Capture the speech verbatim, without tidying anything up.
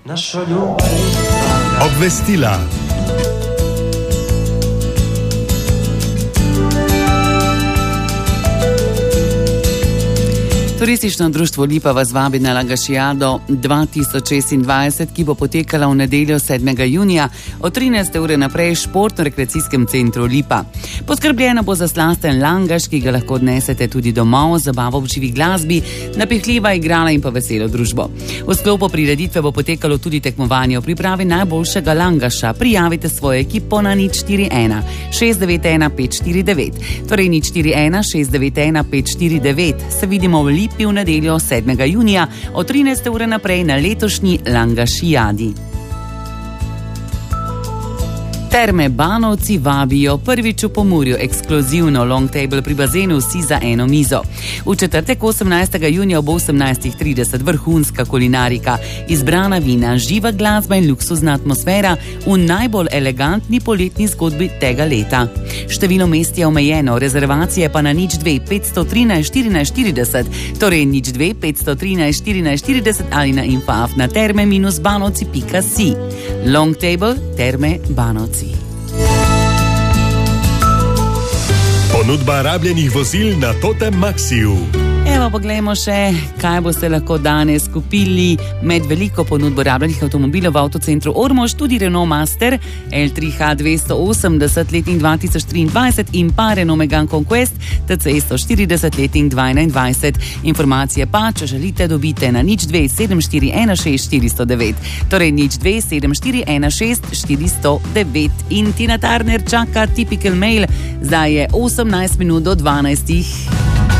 Obvestila. Turistično društvo Lipa vas vabi na Langašijado dva tisoč šestindvajset, ki bo potekala v nedeljo sedmega junija od trinajste ure naprej v športno-rekreacijskem centru Lipa. Poskrbljeno bo za slasten langaš, ki ga lahko odnesete tudi domov, zabavo v živi glasbi, napihljiva igrala in pa veselo družbo. V sklopu prireditve bo potekalo tudi tekmovanje o pripravi najboljšega langaša. Prijavite svojo ekipo na nič štiri ena šest devet ena pet štiri devet. Torej nič štiri ena šest devet ena pet štiri devet. Se vidimo v Lipi v nedeljo sedmega junija od trinajste ure naprej na letošnji Langašijadi. Terme Banovci vabijo prvič v Pomurju, ekskluzivno long table pri bazenu, vsi za eno mizo. V četrtek osemnajstega junija ob osemnajstih trideset vrhunska kulinarika, izbrana vina, živa glasba in luksuzna atmosfera v najbolj elegantni poletni zgodbi tega leta. Število mest je omejeno, rezervacije pa na nič dve petsto trinajst štirinajst štirideset, torej nič dve petsto trinajst štirinajst štirideset ali na infaf na terme banovci pika si. Long table, Terme Banovci. Ponudba rabljenih vozil na Totem Maxiju. Evo, poglejmo še, kaj boste lahko danes kupili. Med veliko ponudbo rabljenih avtomobilov v avtocentru Ormož tudi Renault Master L tri H dvesto osemdeset letnik dva tisoč triindvajset in pa Renault Megane Conquest T C sto štirideset letnik dva tisoč enaindvajset. Informacije pa, če želite, dobite na nič dve sedem štiri ena šest štiri nula devet. Torej nič dve sedem štiri ena šest štiri nula devet. In Tina Turner čaka Typical Male. Zdaj je osemnajst minut do dvanajstih.